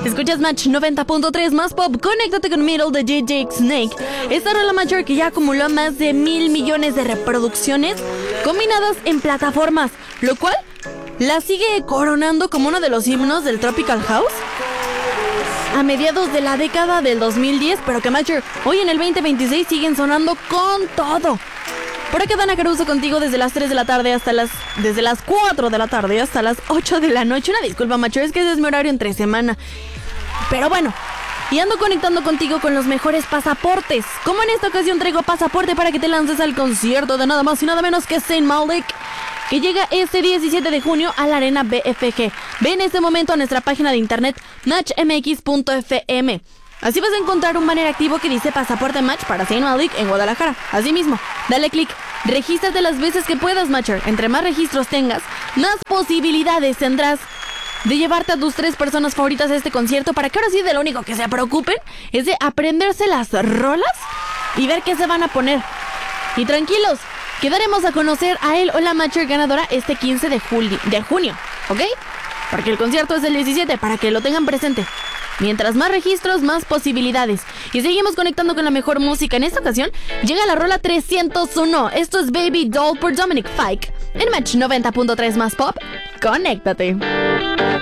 Escuchas Match 90.3 más pop. Conéctate con Middle de DJ Snake. Esta rola mayor que ya acumuló más de 1,000 millones de reproducciones combinadas en plataformas, lo cual la sigue coronando como uno de los himnos del Tropical House a mediados de la década del 2010, pero que Matcher hoy en el 2026 siguen sonando con todo. Por acá Dana Caruso contigo desde las 3 de la tarde desde las 4 de la tarde hasta las 8 de la noche. Una disculpa, Matcher, es que ese es mi horario entre semana. Pero bueno, y ando conectando contigo con los mejores pasaportes. Como en esta ocasión traigo pasaporte para que te lances al concierto de nada más y nada menos que Saint Malik, que llega este 17 de junio a la Arena BFG. Ve en este momento a nuestra página de internet matchmx.fm. Así vas a encontrar un banner activo que dice Pasaporte Match para Saint Malik en Guadalajara. Así mismo, dale clic, regístrate las veces que puedas, Matcher. Entre más registros tengas, más posibilidades tendrás de llevarte a tus 3 personas favoritas a este concierto, para que ahora sí de lo único que se preocupen es de aprenderse las rolas y ver qué se van a poner. Y tranquilos, que daremos a conocer a él o la Matcher ganadora este 15 de junio, ¿ok? Porque el concierto es el 17, para que lo tengan presente. Mientras más registros, más posibilidades. Y seguimos conectando con la mejor música. En esta ocasión llega la rola 301. Esto es Baby Doll por Dominic Fike en Match 90.3 más pop. Conéctate.